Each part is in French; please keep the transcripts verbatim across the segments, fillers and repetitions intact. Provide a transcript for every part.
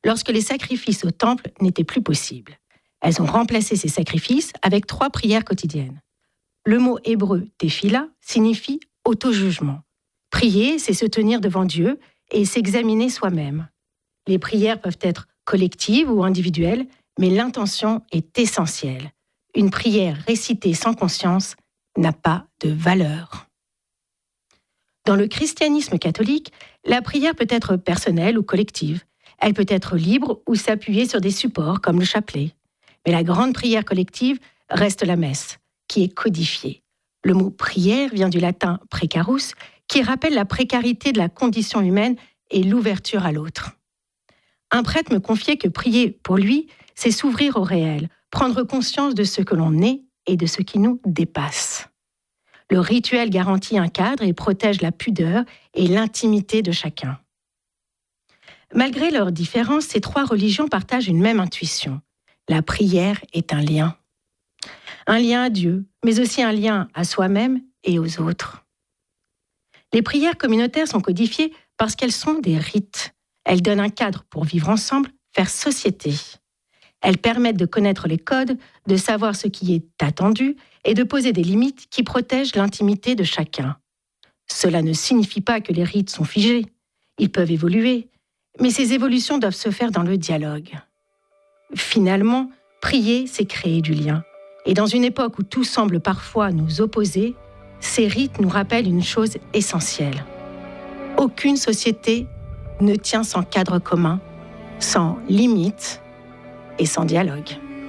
lorsque les sacrifices au temple n'étaient plus possibles. Elles ont remplacé ces sacrifices avec trois prières quotidiennes. Le mot hébreu « tefila » signifie « auto-jugement ». Prier, c'est se tenir devant Dieu et s'examiner soi-même. Les prières peuvent être collectives ou individuelles, mais l'intention est essentielle. Une prière récitée sans conscience n'a pas de valeur. Dans le christianisme catholique, la prière peut être personnelle ou collective. Elle peut être libre ou s'appuyer sur des supports comme le chapelet. Mais la grande prière collective reste la messe, qui est codifiée. Le mot prière vient du latin precarus, qui rappelle la précarité de la condition humaine et l'ouverture à l'autre. Un prêtre me confiait que prier pour lui, c'est s'ouvrir au réel, prendre conscience de ce que l'on est et de ce qui nous dépasse. Le rituel garantit un cadre et protège la pudeur et l'intimité de chacun. Malgré leurs différences, ces trois religions partagent une même intuition. La prière est un lien. Un lien à Dieu, mais aussi un lien à soi-même et aux autres. Les prières communautaires sont codifiées parce qu'elles sont des rites. Elles donnent un cadre pour vivre ensemble, faire société. Elles permettent de connaître les codes, de savoir ce qui est attendu et de poser des limites qui protègent l'intimité de chacun. Cela ne signifie pas que les rites sont figés. Ils peuvent évoluer, mais ces évolutions doivent se faire dans le dialogue. Finalement, prier, c'est créer du lien. Et dans une époque où tout semble parfois nous opposer, ces rites nous rappellent une chose essentielle. Aucune société ne tient sans cadre commun, sans limite et sans dialogue.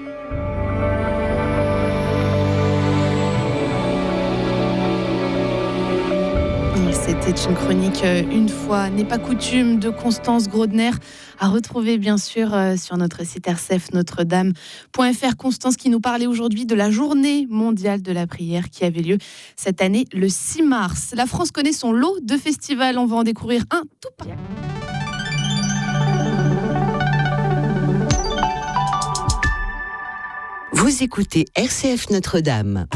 C'était une chronique Une fois n'est pas coutume de Constance Grodner, à retrouver bien sûr sur notre site r c f notre dame point f r. Constance qui nous parlait aujourd'hui de la journée mondiale de la prière qui avait lieu cette année le six mars. La France connaît son lot de festivals, on va en découvrir un tout pas. Vous écoutez R C F Notre-Dame.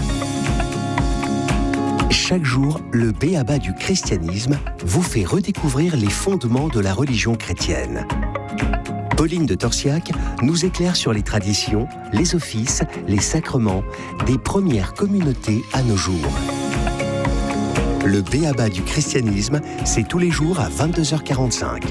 Chaque jour, le B A B A du christianisme vous fait redécouvrir les fondements de la religion chrétienne. Pauline de Torsiac nous éclaire sur les traditions, les offices, les sacrements des premières communautés à nos jours. Le B A B A du christianisme, c'est tous les jours à vingt-deux heures quarante-cinq.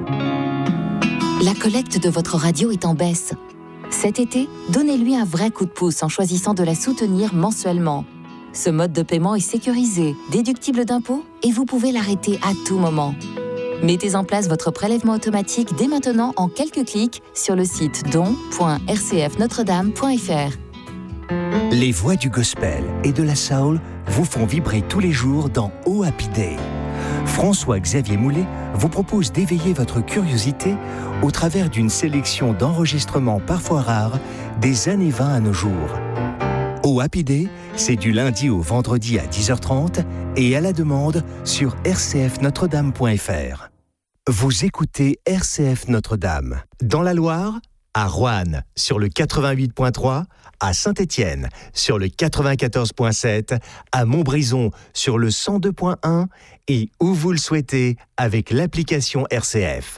La collecte de votre radio est en baisse. Cet été, donnez-lui un vrai coup de pouce en choisissant de la soutenir mensuellement. Ce mode de paiement est sécurisé, déductible d'impôts et vous pouvez l'arrêter à tout moment. Mettez en place votre prélèvement automatique dès maintenant en quelques clics sur le site don point r c f notre dame point f r. Les voix du gospel et de la soul vous font vibrer tous les jours dans Oh Happy Day. François-Xavier Moulet vous propose d'éveiller votre curiosité au travers d'une sélection d'enregistrements parfois rares des années vingt à nos jours. Oh Happy Day, c'est du lundi au vendredi à dix heures trente et à la demande sur r c f notre dame point f r. Vous écoutez R C F Notre-Dame. Dans la Loire, à Roanne sur le quatre-vingt-huit point trois, à Saint-Étienne sur le quatre-vingt-quatorze point sept, à Montbrison sur le cent deux point un et où vous le souhaitez avec l'application R C F.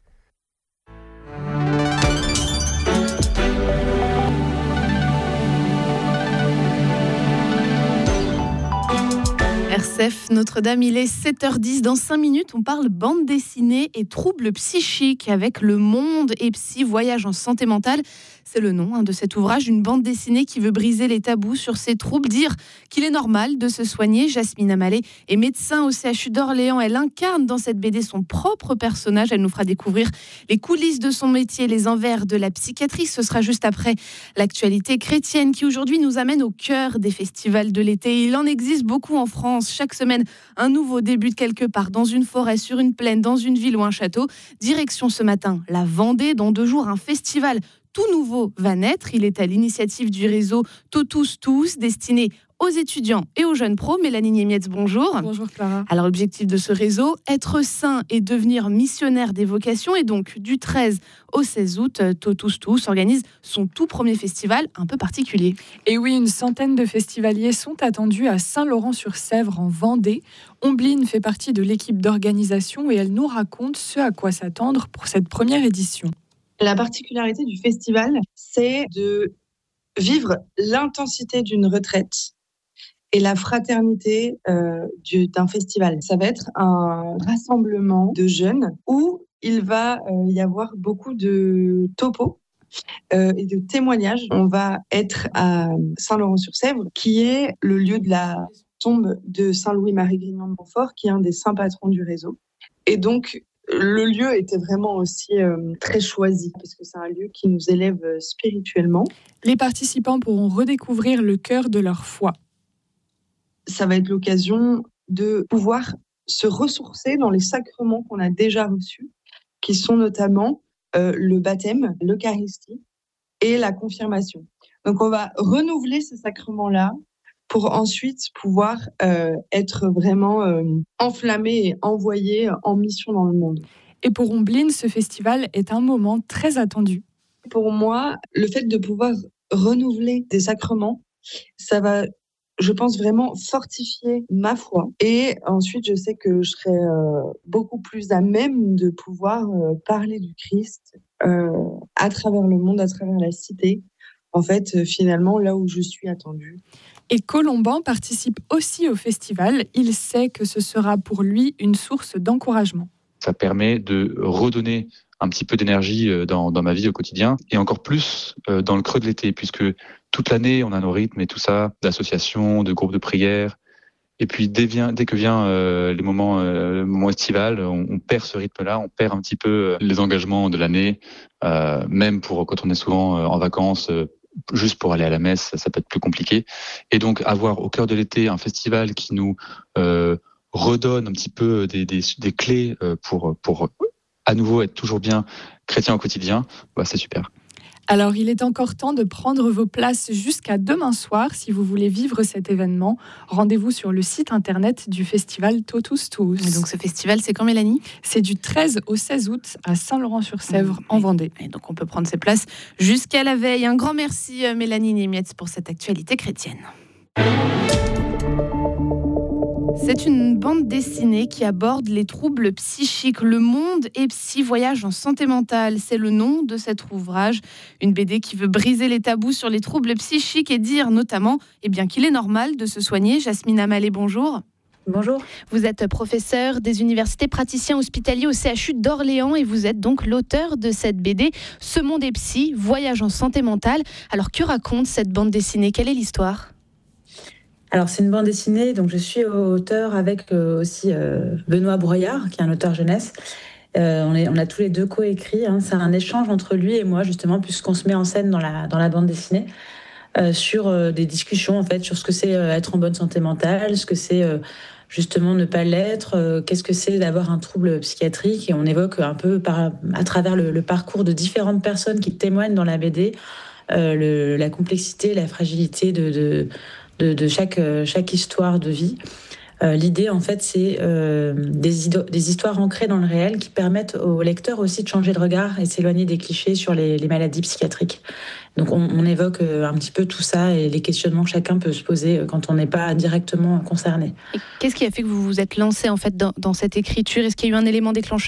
R C F Notre-Dame, il est sept heures dix. Dans cinq minutes, on parle bande dessinée et troubles psychiques avec Le Monde et Psy, voyage en santé mentale. C'est le nom hein, de cet ouvrage, une bande dessinée qui veut briser les tabous sur ces troubles, dire qu'il est normal de se soigner. Jasmine Amalé est médecin au C H U d'Orléans. Elle incarne dans cette B D son propre personnage. Elle nous fera découvrir les coulisses de son métier, les envers de la psychiatrie. Ce sera juste après l'actualité chrétienne qui aujourd'hui nous amène au cœur des festivals de l'été. Il en existe beaucoup en France. Chaque semaine, un nouveau débute quelque part, dans une forêt, sur une plaine, dans une ville ou un château. Direction ce matin, la Vendée. Dans deux jours, un festival tout nouveau va naître. Il est à l'initiative du réseau Totus Tous, destiné aux étudiants et aux jeunes pros. Mélanie Niemietz, bonjour. Bonjour Clara. Alors l'objectif de ce réseau, être saint et devenir missionnaire des vocations. Et donc du treize au seize août, Totus Tous organise son tout premier festival un peu particulier. Et oui, une centaine de festivaliers sont attendus à Saint-Laurent-sur-Sèvre en Vendée. Ombline fait partie de l'équipe d'organisation et elle nous raconte ce à quoi s'attendre pour cette première édition. La particularité du festival, c'est de vivre l'intensité d'une retraite et la fraternité euh, du, d'un festival. Ça va être un rassemblement de jeunes où il va euh, y avoir beaucoup de topos euh, et de témoignages. On va être à Saint-Laurent-sur-Sèvre, qui est le lieu de la tombe de Saint-Louis-Marie Grignon de Montfort, qui est un des saints patrons du réseau. Et donc, le lieu était vraiment aussi euh, très choisi, parce que c'est un lieu qui nous élève spirituellement. Les participants pourront redécouvrir le cœur de leur foi. Ça va être l'occasion de pouvoir se ressourcer dans les sacrements qu'on a déjà reçus, qui sont notamment euh, le baptême, l'Eucharistie et la confirmation. Donc on va renouveler ces sacrements-là pour ensuite pouvoir euh, être vraiment euh, enflammé et envoyé en mission dans le monde. Et pour Omblin, ce festival est un moment très attendu. Pour moi, le fait de pouvoir renouveler des sacrements, ça va, je pense, vraiment fortifier ma foi. Et ensuite, je sais que je serai euh, beaucoup plus à même de pouvoir euh, parler du Christ euh, à travers le monde, à travers la cité. En fait, euh, finalement, là où je suis attendue. Et Colomban participe aussi au festival. Il sait que ce sera pour lui une source d'encouragement. Ça permet de redonner un petit peu d'énergie dans, dans ma vie au quotidien et encore plus euh, dans le creux de l'été, puisque toute l'année, on a nos rythmes et tout ça, d'associations, de groupes de prière. Et puis, dès, vient, dès que vient euh, les moments, euh, le moment estival, on, on perd ce rythme-là, on perd un petit peu les engagements de l'année, euh, même pour quand on est souvent euh, en vacances, euh, juste pour aller à la messe, ça, ça peut être plus compliqué. Et donc, avoir au cœur de l'été un festival qui nous euh, redonne un petit peu des, des, des clés pour, pour à nouveau être toujours bien chrétien au quotidien, bah, c'est super. Alors, il est encore temps de prendre vos places jusqu'à demain soir si vous voulez vivre cet événement. Rendez-vous sur le site internet du festival Totus Tuus. Et donc ce festival, c'est quand, Mélanie ? C'est du treize au seize août à Saint-Laurent-sur-Sèvre, mmh, en Vendée. Et donc on peut prendre ses places jusqu'à la veille. Un grand merci Mélanie Niemetz pour cette actualité chrétienne. C'est une bande dessinée qui aborde les troubles psychiques. Le monde et psy voyage en santé mentale, c'est le nom de cet ouvrage. Une B D qui veut briser les tabous sur les troubles psychiques et dire notamment eh bien, qu'il est normal de se soigner. Jasmine Amalé, bonjour. Bonjour. Vous êtes professeur des universités praticiens hospitaliers au C H U d'Orléans et vous êtes donc l'auteur de cette B D « Ce monde est psy, voyage en santé mentale ». Alors que raconte cette bande dessinée ? Quelle est l'histoire ? Alors c'est une bande dessinée, donc je suis auteur avec euh, aussi euh, Benoît Broyard, qui est un auteur jeunesse. Euh, on, est, on a tous les deux coécrit, hein. C'est un échange entre lui et moi justement, puisqu'on se met en scène dans la, dans la bande dessinée. Euh, sur euh, des discussions en fait, sur ce que c'est euh, être en bonne santé mentale, ce que c'est euh, justement ne pas l'être, euh, qu'est-ce que c'est d'avoir un trouble psychiatrique, et on évoque un peu par, à travers le, le parcours de différentes personnes qui témoignent dans la B D euh, le, la complexité, la fragilité de, de, de, de chaque, chaque histoire de vie. Euh, l'idée, en fait, c'est euh, des, ido- des histoires ancrées dans le réel qui permettent aux lecteurs aussi de changer de regard et s'éloigner des clichés sur les, les maladies psychiatriques. Donc, on, on évoque euh, un petit peu tout ça et les questionnements que chacun peut se poser quand on n'est pas directement concerné. Et qu'est-ce qui a fait que vous vous êtes lancé en fait dans, dans cette écriture ? Est-ce qu'il y a eu un élément déclencheur ?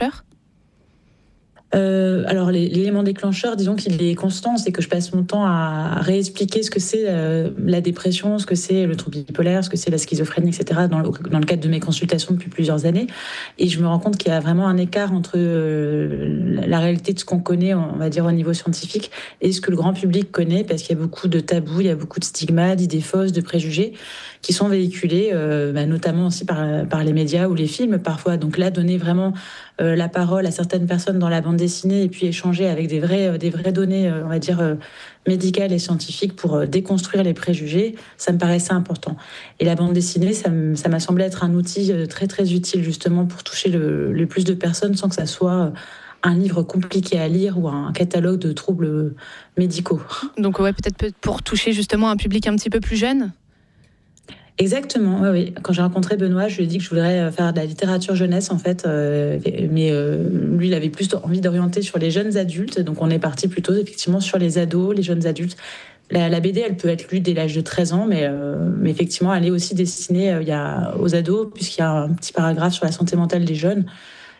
Euh, alors les, l'élément déclencheur, disons qu'il est constant, c'est que je passe mon temps à, à réexpliquer ce que c'est euh, la dépression, ce que c'est le trouble bipolaire, ce que c'est la schizophrénie, et cetera dans le, dans le cadre de mes consultations depuis plusieurs années. Et je me rends compte qu'il y a vraiment un écart entre euh, la réalité de ce qu'on connaît, on va dire au niveau scientifique, et ce que le grand public connaît, parce qu'il y a beaucoup de tabous, il y a beaucoup de stigmas, d'idées fausses, de préjugés qui sont véhiculés, euh, bah, notamment aussi par, par les médias ou les films parfois. Donc là, donner vraiment euh, la parole à certaines personnes dans la bande dessinée et puis échanger avec des vraies, des vraies données, euh, on va dire, euh, médicales et scientifiques pour euh, déconstruire les préjugés, ça me paraissait important. Et la bande dessinée, ça, m- ça m'a semblé être un outil euh, très très utile justement pour toucher le, le plus de personnes sans que ça soit euh, un livre compliqué à lire ou un catalogue de troubles médicaux. Donc ouais, peut-être pour toucher justement un public un petit peu plus jeune ? Exactement, oui, oui. Quand j'ai rencontré Benoît, je lui ai dit que je voudrais faire de la littérature jeunesse, en fait. Euh, mais euh, lui, il avait plus envie d'orienter sur les jeunes adultes. Donc, on est parti plutôt, effectivement, sur les ados, les jeunes adultes. La, la B D, elle peut être lue dès l'âge de treize ans, mais, euh, mais effectivement, elle est aussi destinée euh, il y a, aux ados, puisqu'il y a un petit paragraphe sur la santé mentale des jeunes.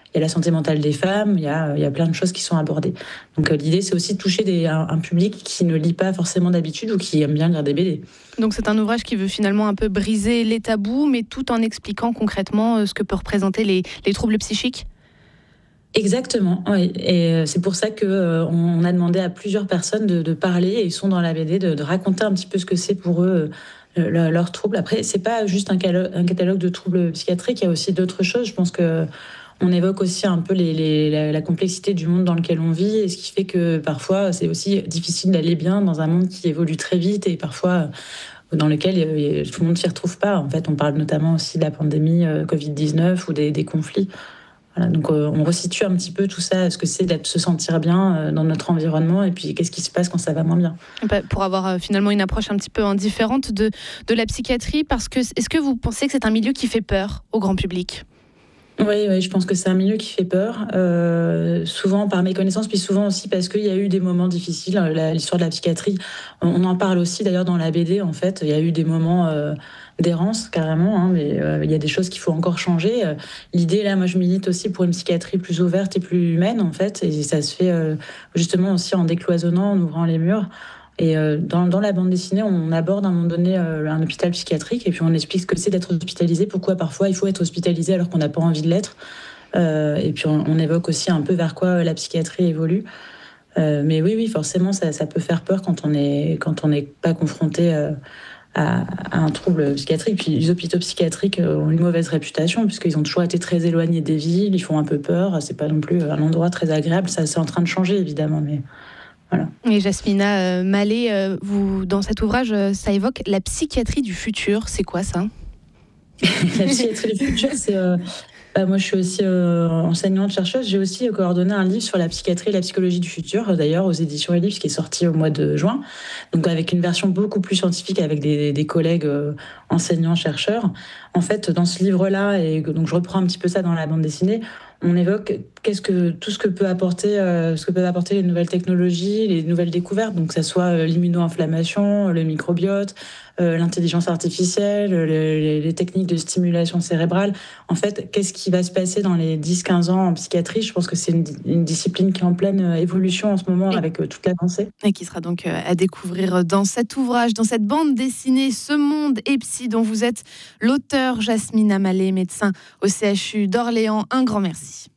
il y a la santé mentale des femmes, il y a, il y a plein de choses qui sont abordées. Donc l'idée, c'est aussi de toucher des, un, un public qui ne lit pas forcément d'habitude ou qui aime bien lire des B D. Donc c'est un ouvrage qui veut finalement un peu briser les tabous, mais tout en expliquant concrètement ce que peuvent représenter les, les troubles psychiques. Exactement, oui. Et c'est pour ça qu'on euh, a demandé à plusieurs personnes de, de parler, et ils sont dans la B D, de, de raconter un petit peu ce que c'est pour eux, euh, leurs leur troubles. Après, c'est pas juste un catalogue, un catalogue de troubles psychiatriques, il y a aussi d'autres choses. Je pense que on évoque aussi un peu les, les, la, la complexité du monde dans lequel on vit, et ce qui fait que parfois c'est aussi difficile d'aller bien dans un monde qui évolue très vite et parfois dans lequel tout le monde ne s'y retrouve pas. En fait, on parle notamment aussi de la pandémie euh, covid dix-neuf ou des, des conflits. Voilà, donc euh, on resitue un petit peu tout ça, ce que c'est d'être se sentir bien euh, dans notre environnement, et puis qu'est-ce qui se passe quand ça va moins bien. Pour avoir euh, finalement une approche un petit peu différente de, de la psychiatrie, parce que est-ce que vous pensez que c'est un milieu qui fait peur au grand public ? Oui, oui, je pense que c'est un milieu qui fait peur, euh, souvent par méconnaissance, puis souvent aussi parce qu'il y a eu des moments difficiles. La, l'histoire de la psychiatrie, on en parle aussi d'ailleurs dans la B D, en fait. Il y a eu des moments euh, d'errance, carrément, hein, mais euh, il y a des choses qu'il faut encore changer. Euh, l'idée, là, moi, je milite aussi pour une psychiatrie plus ouverte et plus humaine, en fait, et ça se fait euh, justement aussi en décloisonnant, en ouvrant les murs. Et euh, dans, dans la bande dessinée, on aborde à un moment donné euh, un hôpital psychiatrique, et puis on explique ce que c'est d'être hospitalisé, pourquoi parfois il faut être hospitalisé alors qu'on n'a pas envie de l'être. Euh, et puis on, on évoque aussi un peu vers quoi la psychiatrie évolue. Euh, mais oui, oui, forcément, ça, ça peut faire peur quand on est, quand on n'est pas confronté euh, à, à un trouble psychiatrique. Puis les hôpitaux psychiatriques ont une mauvaise réputation, puisqu'ils ont toujours été très éloignés des villes, ils font un peu peur, c'est pas non plus un endroit très agréable. Ça, c'est en train de changer, évidemment, mais... Voilà. Et Jasmina euh, Mallet, euh, vous, dans cet ouvrage, euh, ça évoque la psychiatrie du futur. C'est quoi ça ? La psychiatrie du futur, c'est... Euh, bah, moi, je suis aussi euh, enseignante, chercheuse. J'ai aussi coordonné un livre sur la psychiatrie et la psychologie du futur, d'ailleurs, aux éditions Ellipse, qui est sorti au mois de juin. Donc, avec une version beaucoup plus scientifique, avec des, des collègues euh, enseignants, chercheurs. En fait, dans ce livre-là, et donc je reprends un petit peu ça dans la bande dessinée, on évoque qu'est-ce que, tout ce que peut apporter, euh, ce que peuvent apporter les nouvelles technologies, les nouvelles découvertes, donc que ça soit euh, l'immuno-inflammation, le microbiote, euh, l'intelligence artificielle, les, les techniques de stimulation cérébrale. En fait, qu'est-ce qui va se passer dans les dix à quinze ans en psychiatrie ? Je pense que c'est une, une discipline qui est en pleine évolution en ce moment, et, avec euh, toute l'avancée. Et qui sera donc euh, à découvrir dans cet ouvrage, dans cette bande dessinée, Ce monde est psy, dont vous êtes l'auteur, Jasmina Mallet, médecin au C H U d'Orléans. Un grand merci.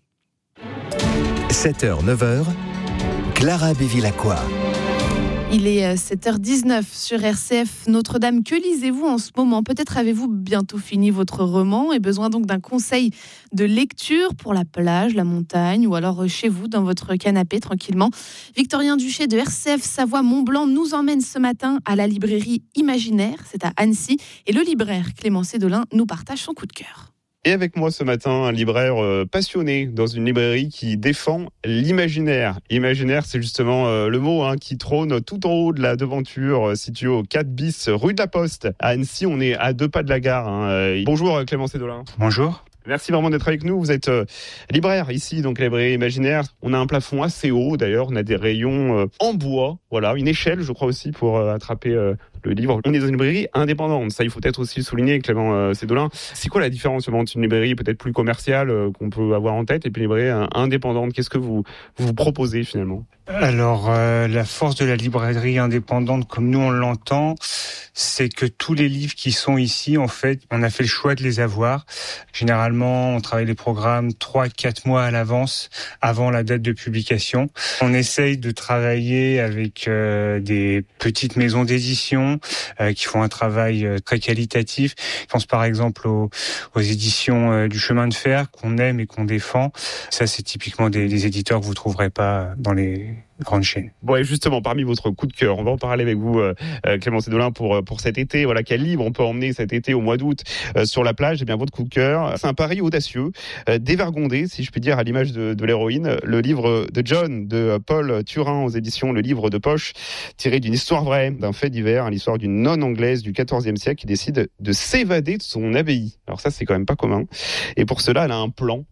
sept heures neuf heures, Clara Bévilacqua. Il est sept heures dix-neuf sur R C F Notre-Dame. Que lisez-vous en ce moment ? Peut-être avez-vous bientôt fini votre roman et besoin donc d'un conseil de lecture pour la plage, la montagne ou alors chez vous dans votre canapé tranquillement. Victorien Duché de R C F Savoie-Mont-Blanc nous emmène ce matin à la librairie Imaginaire, c'est à Annecy, et le libraire Clément Sédolin nous partage son coup de cœur. Et avec moi ce matin, un libraire euh, passionné dans une librairie qui défend l'imaginaire. Imaginaire, c'est justement euh, le mot hein, qui trône tout en haut de la devanture, euh, située au quatre bis rue de la Poste. À Annecy, on est à deux pas de la gare. Hein. Bonjour Clément Sédolin. Bonjour. Merci vraiment d'être avec nous. Vous êtes euh, libraire ici, donc la librairie Imaginaire. On a un plafond assez haut d'ailleurs, on a des rayons euh, en bois, voilà, une échelle je crois aussi pour euh, attraper euh, le livre. On est dans une librairie indépendante, ça il faut peut-être aussi le souligner, Clément euh, Sédolin. C'est quoi la différence entre une librairie peut-être plus commerciale euh, qu'on peut avoir en tête et puis une librairie euh, indépendante ? Qu'est-ce que vous vous, vous proposez finalement ? Alors, euh, la force de la librairie indépendante, comme nous on l'entend, c'est que tous les livres qui sont ici, en fait, on a fait le choix de les avoir. Généralement, on travaille les programmes trois à quatre mois à l'avance, avant la date de publication. On essaye de travailler avec euh, des petites maisons d'édition euh, qui font un travail euh, très qualitatif. Je pense par exemple aux, aux éditions euh, du Chemin de Fer qu'on aime et qu'on défend. Ça, c'est typiquement des, des éditeurs que vous trouverez pas dans les grande chaîne. Bon, et justement, parmi votre coup de cœur, on va en parler avec vous, euh, Clément Sédolin, pour, pour cet été. Voilà, quel livre on peut emmener cet été au mois d'août euh, sur la plage ? Eh bien, votre coup de cœur, c'est un pari audacieux, euh, dévergondé, si je puis dire, à l'image de, de l'héroïne. Le livre de John, de Paul Turin, aux éditions Le Livre de Poche, tiré d'une histoire vraie, d'un fait divers, hein, l'histoire d'une nonne anglaise du quatorzième siècle qui décide de s'évader de son abbaye. Alors ça, c'est quand même pas commun. Et pour cela, elle a un plan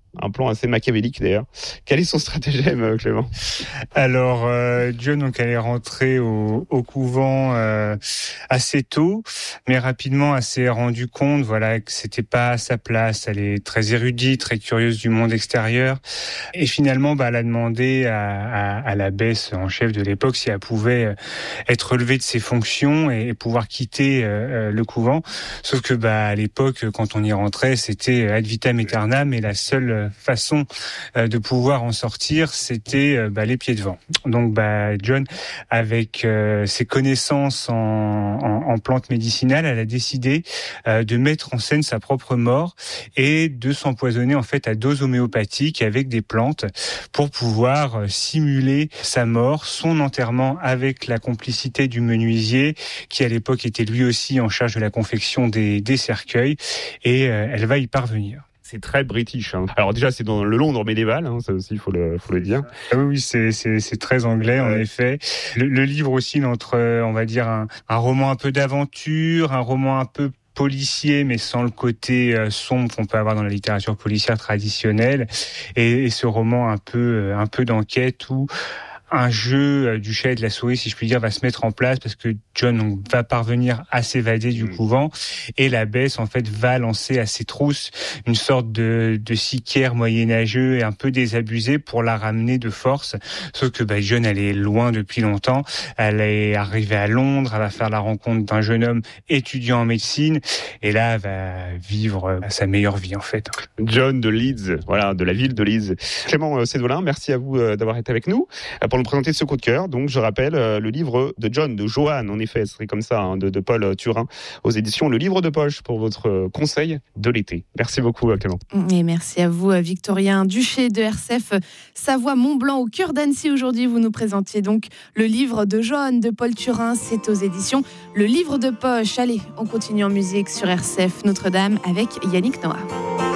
Un plan assez machiavélique d'ailleurs. Quel est son stratagème, Clément ? Alors, euh, John, donc, elle est rentrée au, au couvent euh, assez tôt, mais rapidement, elle s'est rendue compte, voilà, que c'était pas à sa place. Elle est très érudite, très curieuse du monde extérieur, et finalement, bah, elle a demandé à, à, à l'abbesse en chef de l'époque si elle pouvait être relevée de ses fonctions et, et pouvoir quitter euh, le couvent. Sauf que, bah, à l'époque, quand on y rentrait, c'était ad vitam aeternam, et la seule façon euh, de pouvoir en sortir, c'était euh, bah, les pieds devant. Donc bah, John, avec euh, ses connaissances en, en, en plantes médicinales, elle a décidé euh, de mettre en scène sa propre mort et de s'empoisonner en fait à dose homéopathique avec des plantes pour pouvoir euh, simuler sa mort, son enterrement avec la complicité du menuisier qui à l'époque était lui aussi en charge de la confection des, des cercueils, et euh, elle va y parvenir. C'est très british. Hein. Alors déjà, c'est dans le Londres médiéval, hein, ça aussi, il faut le, faut le dire. Ah oui, oui, c'est, c'est, c'est très anglais, en ouais. effet. Le, le livre aussi, entre, on va dire, un, un roman un peu d'aventure, un roman un peu policier, mais sans le côté euh, sombre qu'on peut avoir dans la littérature policière traditionnelle, et, et ce roman un peu, un peu d'enquête où un jeu du chat et de la souris, si je puis dire, va se mettre en place parce que John donc, va parvenir à s'évader du mmh. couvent, et l'abbesse en fait va lancer à ses trousses une sorte de, de sicaire moyenâgeux et un peu désabusé pour la ramener de force. Sauf que bah, John, elle est loin depuis longtemps. Elle est arrivée à Londres, elle va faire la rencontre d'un jeune homme étudiant en médecine, et là, elle va vivre sa meilleure vie en fait. John de Leeds, voilà, de la ville de Leeds. Clément Sédolin, merci à vous d'avoir été avec nous pour nous présenter ce coup de cœur. Donc, je rappelle euh, le livre de John, de Johan, en effet, ce serait comme ça, hein, de, de Paul Turin, aux éditions Le Livre de Poche, pour votre euh, conseil de l'été. Merci beaucoup, Clément. Et merci à vous, Victorien Duché de R C F Savoie-Mont-Blanc, au cœur d'Annecy. Aujourd'hui, vous nous présentiez donc le livre de Johan, de Paul Turin. C'est aux éditions Le Livre de Poche. Allez, on continue en musique sur R C F Notre-Dame avec Yannick Noah.